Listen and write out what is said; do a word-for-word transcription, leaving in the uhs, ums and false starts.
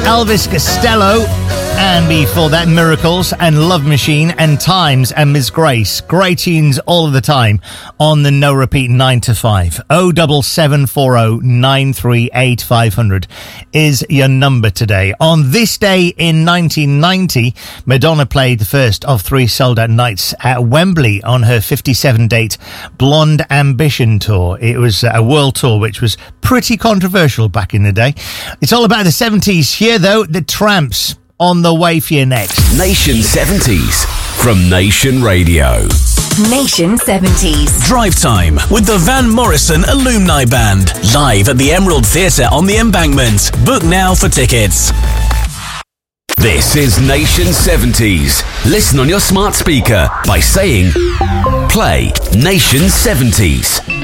Elvis Costello, and before that, Miracles and Love Machine and Times and Miss Grace. Great tunes all of the time on the No Repeat nine to five. oh seven seven four oh nine three eight five hundred is your number today. On this day in nineteen ninety, Madonna played the first of three sold-out nights at Wembley on her fifty-seven date Blonde Ambition tour. It was a world tour which was pretty controversial back in the day. It's all about the seventies here, though. The Tramps on the way for you next. Nation seventies from Nation Radio. Nation seventies. Drive Time with the Van Morrison Alumni Band. Live at the Emerald Theatre on the Embankment. Book now for tickets. This is Nation seventies. Listen on your smart speaker by saying, play Nation seventies.